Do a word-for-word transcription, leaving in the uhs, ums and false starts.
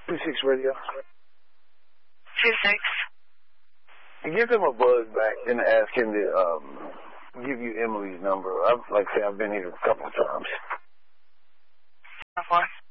two six Radio. Two six. And give him a buzz back and ask him to um, give you Emily's number. I've, like I said, I've been here a couple of times. Of course.